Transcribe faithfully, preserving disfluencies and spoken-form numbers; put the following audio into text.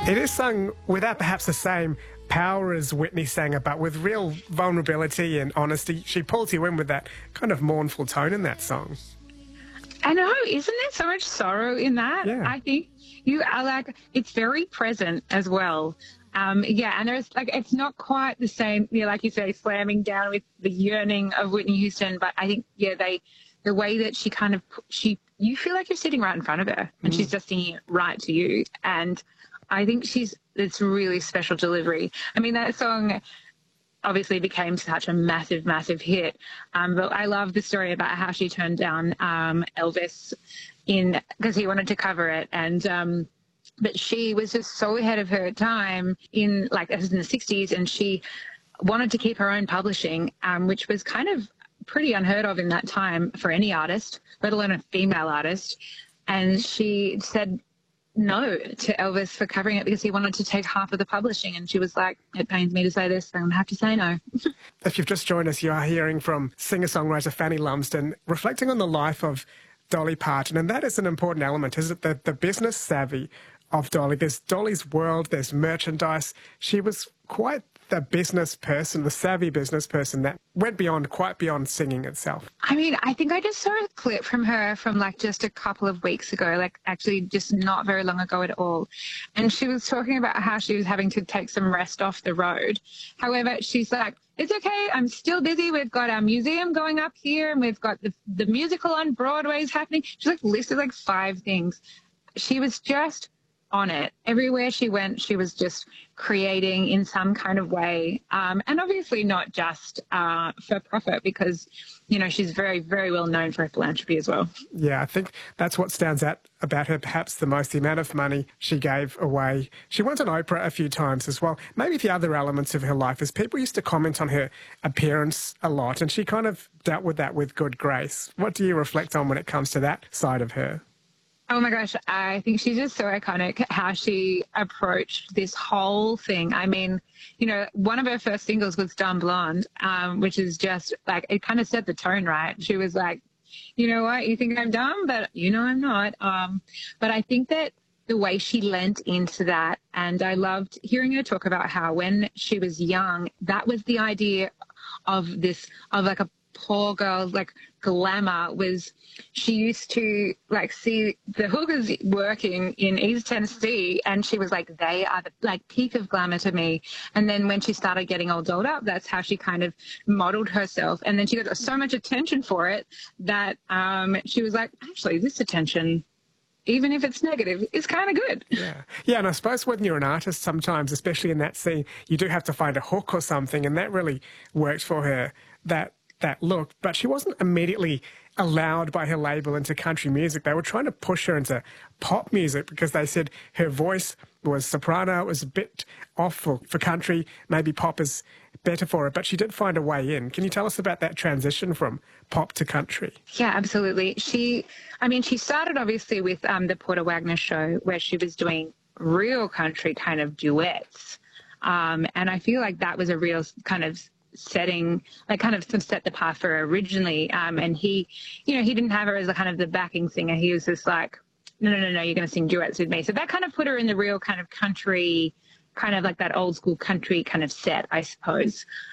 It is sung without perhaps the same power as Whitney sang it, but with real vulnerability and honesty. She pulls you in with that kind of mournful tone in that song. I know, isn't there so much sorrow in that? Yeah. I think you are like, it's very present as well. Um, yeah, and there's like, it's not quite the same, you know, like you say, slamming down with the yearning of Whitney Houston, but I think, yeah, they, the way that she kind of, she, you feel like you're sitting right in front of her and mm. she's just singing it right to you. And I think she's, it's really special delivery. I mean, that song obviously became such a massive, massive hit. Um, but I love the story about how she turned down um, Elvis in because he wanted to cover it. And um, but she was just so ahead of her time in like it was in the sixties, and she wanted to keep her own publishing, um, which was kind of pretty unheard of in that time for any artist, let alone a female artist. And she said no to Elvis for covering it because he wanted to take half of the publishing. And she was like, it pains me to say this, but I'm going to have to say no. If you've just joined us, you are hearing from singer-songwriter Fanny Lumsden reflecting on the life of Dolly Parton. And that is an important element, is it? The, the business savvy of Dolly. There's Dolly's world, there's merchandise. She was quite the business person, the savvy business person that went beyond, quite beyond singing itself. I mean, I think I just saw a clip from her from like just a couple of weeks ago, like actually just not very long ago at all. And she was talking about how she was having to take some rest off the road. However, she's like, it's okay, I'm still busy. We've got our museum going up here and we've got the, the musical on Broadway is happening. She like listed like five things. She was just on it. Everywhere she went, she was just creating in some kind of way. Um, and obviously not just uh, for profit because, you know, she's very, very well known for her philanthropy as well. Yeah, I think that's what stands out about her perhaps the most, the amount of money she gave away. She went on Oprah a few times as well. Maybe the other elements of her life is people used to comment on her appearance a lot, and she kind of dealt with that with good grace. What do you reflect on when it comes to that side of her? Oh my gosh, I think she's just so iconic how she approached this whole thing. I mean, you know, one of her first singles was Dumb Blonde, um, which is just like, it kind of set the tone, right? She was like, you know what, you think I'm dumb, but you know I'm not. Um, but I think that the way she lent into that, and I loved hearing her talk about how when she was young, that was the idea of this, of like a poor girl, like glamour was, she used to like see the hookers working in East Tennessee and she was like, they are the like peak of glamour to me. And then when she started getting all dolled up, that's how she kind of modeled herself. And then she got so much attention for it that um, she was like, actually, this attention, even if it's negative, is kind of good. Yeah. Yeah, and I suppose when you're an artist, sometimes, especially in that scene, you do have to find a hook or something, and that really worked for her, that that look. But she wasn't immediately allowed by her label into country music. They were trying to push her into pop music because they said her voice was soprano, it was a bit off for, for country, maybe pop is better for her, but she did find a way in. Can you tell us about that transition from pop to country? Yeah, absolutely. She, I mean, she started obviously with um, the Porter Wagner show where she was doing real country kind of duets. Um, and I feel like that was a real kind of setting, like kind of set the path for her originally. Um, and he, you know, he didn't have her as a kind of the backing singer. He was just like, no, no, no, no, you're going to sing duets with me. So that kind of put her in the real kind of country, kind of like that old school country kind of set, I suppose.